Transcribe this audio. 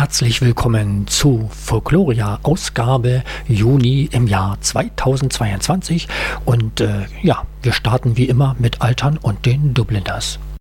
Herzlich willkommen zu Folkloria Ausgabe Juni im Jahr 2022 und wir starten wie immer mit Altern und den Dubliners.